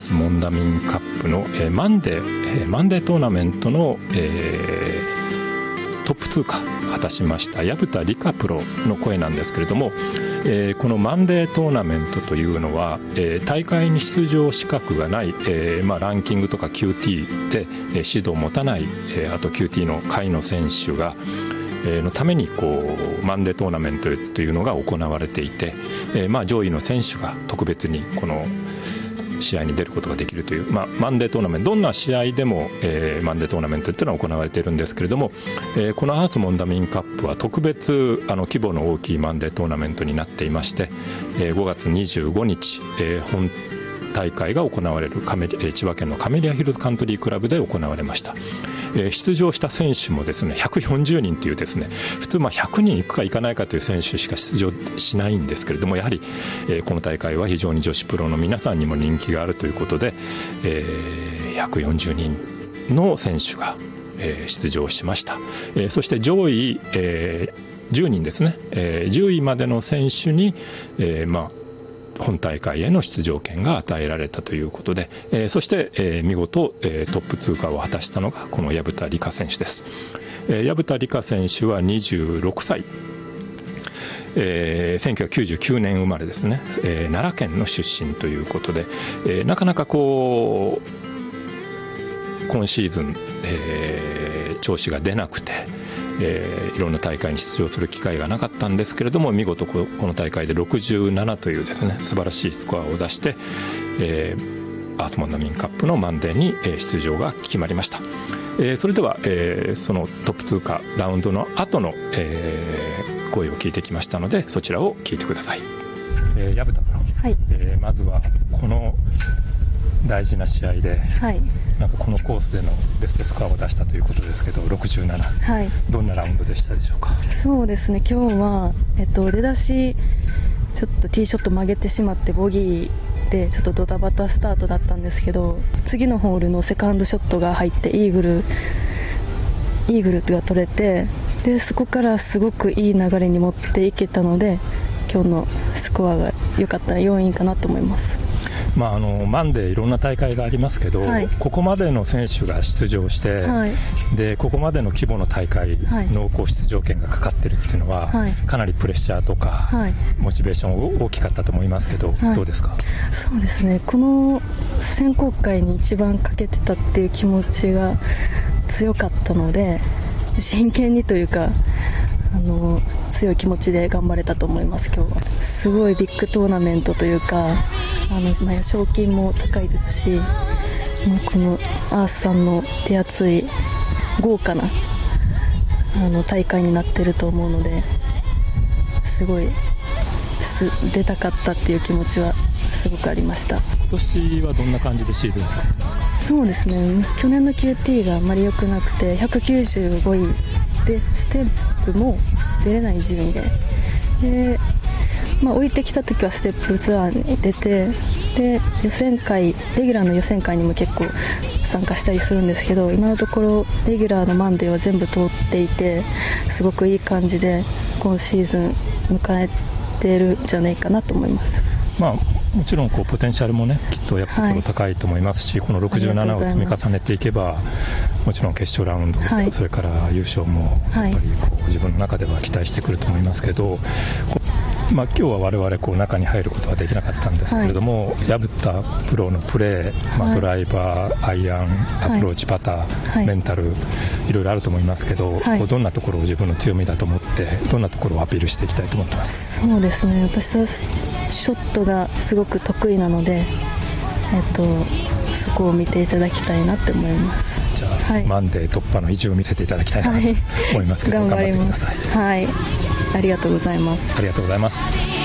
モンダミンカップの、マンデートーナメントの、トップ通過果たしました薮田理香プロの声なんですけれども、このマンデートーナメントというのは、大会に出場資格がない、ランキングとか QT で、指導を持たない、あと QT の下位の選手がのためにマンデートーナメントというのが行われていて、上位の選手が特別にこの試合に出ることができるという、マンデートーナメント、どんな試合でも、マンデートーナメントというのは行われているんですけれども、このアースモンダミンカップは特別規模の大きいマンデートーナメントになっていまして、5月25日、本大会が行われる千葉県のカメリアヒルズカントリークラブで行われました。出場した選手もですね、140人というですね、普通100人行くか行かないかという選手しか出場しないんですけれども、やはりこの大会は非常に女子プロの皆さんにも人気があるということで、140人の選手が出場しました。そして上位10人ですね、10位までの選手に本大会への出場権が与えられたということで、そして、見事、トップ通過を果たしたのがこの薮田理香選手です。薮田理香選手は26歳、1999年生まれですね、奈良県の出身ということで、なかなか今シーズン、調子が出なくて、いろんな大会に出場する機会がなかったんですけれども、見事この大会で67というですね、素晴らしいスコアを出して、アースモンダミンカップのマンデーに出場が決まりました。それでは、そのトップ通過ラウンドの後の、声を聞いてきましたので、そちらを聞いてください。薮田プロ、はい、まずはこの大事な試合で、なんかこのコースでのベストスコアを出したということですけど、67、はい、どんなラウンドでしたでしょうか。 そうですね、今日は、出だしちょっとティーショット曲げてしまってボギーでちょっとドタバタスタートだったんですけど、次のホールのセカンドショットが入ってイーグルが取れて、でそこからすごくいい流れに持っていけたので、今日のスコアが良かった要因かなと思います。 マンデーいろんな大会がありますけど、ここまでの選手が出場して、でここまでの規模の大会の出場権がかかってるっていうのは、かなりプレッシャーとか、モチベーション大きかったと思いますけど、どうですか。 そうですね、この選考会に一番かけてたっていう気持ちが強かったので、真剣にというか強い気持ちで頑張れたと思います。今日はすごいビッグトーナメントというか、賞金も高いですし、このアースさんの手厚い豪華な大会になってると思うので、すごい出たかったっていう気持ちはすごくありました。 今年はどんな感じでシーズンですか。 そうですね、去年の QT があまり良くなくて195位で、ステップも出れない順位で、降りてきた時はステップツアーに出て、で予選会、レギュラーの予選会にも結構参加したりするんですけど、今のところレギュラーのマンデーは全部通っていて、すごくいい感じで今シーズン迎えてるんじゃないかなと思います。 もちろんポテンシャルもね、きっとやっぱり高いと思いますし、この67を積み重ねていけば、もちろん決勝ラウンド、それから優勝もやっぱり自分の中では期待してくると思いますけど、今日は我々中に入ることはできなかったんですけれども、薮田プロのプレー、ドライバー、アイアン、アプローチ、パター、メンタル、いろいろあると思いますけど、どんなところを自分の強みだと思って、どんなところをアピールしていきたいと思ってます。 そうですね、私はショットがすごく得意なので、そこを見ていただきたいなって思います。 じゃあ、マンデー突破の意地を見せていただきたいなと思いますけど、 頑張ります。 頑張ってください。 ありがとうございます。 ありがとうございます。